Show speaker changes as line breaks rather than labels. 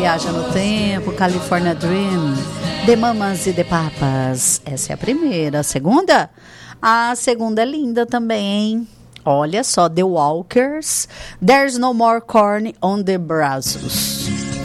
Viaja no Tempo, California Dream, The Mamas e The Papas. Essa é a primeira. A segunda? A segunda é linda também, hein? Olha só, The Walkers, There's No More Corn on the Brazos.